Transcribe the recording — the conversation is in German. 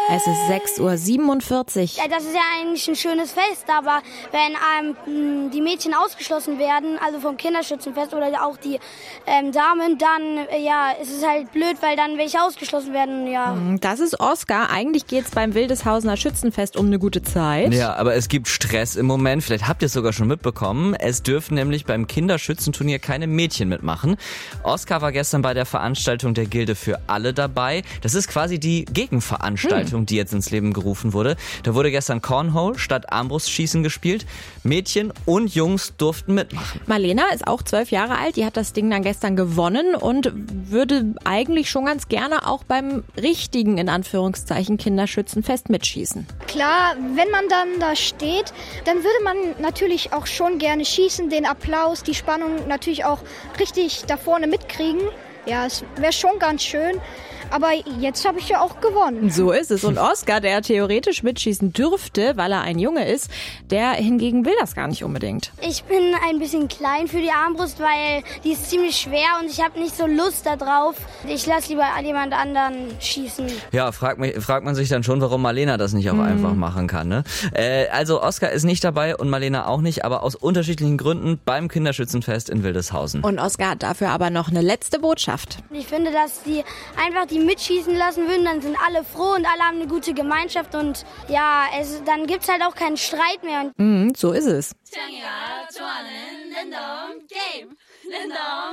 Es ist 6:47 Uhr. Das ist ja eigentlich ein schönes Fest, aber wenn die Mädchen ausgeschlossen werden, also vom Kinderschützenfest oder auch die Damen, dann ist es halt blöd, weil dann welche ausgeschlossen werden. Ja. Das ist Oskar. Eigentlich geht's beim Wildeshausener Schützenfest um eine gute Zeit. Ja, aber es gibt Stress im Moment. Vielleicht habt ihr es sogar schon mitbekommen. Es dürfen nämlich beim Kinderschützenturnier keine Mädchen mitmachen. Oskar war gestern bei der Veranstaltung der Gilde für alle dabei. Das ist quasi die Gegenveranstaltung, die jetzt ins Leben gerufen wurde. Da wurde gestern Cornhole statt Armbrustschießen gespielt. Mädchen und Jungs durften mitmachen. Marlena ist auch 12 Jahre alt. Die hat das Ding dann gestern gewonnen und würde eigentlich schon ganz gerne auch beim richtigen, in Anführungszeichen, Kinderschützenfest mitschießen. Klar, wenn man dann da steht, dann würde man natürlich auch schon gerne schießen, den Applaus, die Spannung natürlich auch richtig da vorne mitkriegen. Ja, es wäre schon ganz schön. Aber jetzt habe ich ja auch gewonnen. So ist es. Und Oskar, der theoretisch mitschießen dürfte, weil er ein Junge ist, der hingegen will das gar nicht unbedingt. Ich bin ein bisschen klein für die Armbrust, weil die ist ziemlich schwer und ich habe nicht so Lust da drauf. Ich lasse lieber jemand anderen schießen. Ja, fragt man sich dann schon, warum Marlena das nicht auch einfach machen kann. Ne? Also Oskar ist nicht dabei und Marlena auch nicht, aber aus unterschiedlichen Gründen beim Kinderschützenfest in Wildeshausen. Und Oskar hat dafür aber noch eine letzte Botschaft. Ich finde, dass die einfach die mitschießen lassen würden, dann sind alle froh und alle haben eine gute Gemeinschaft und ja, dann gibt's halt auch keinen Streit mehr. So ist es.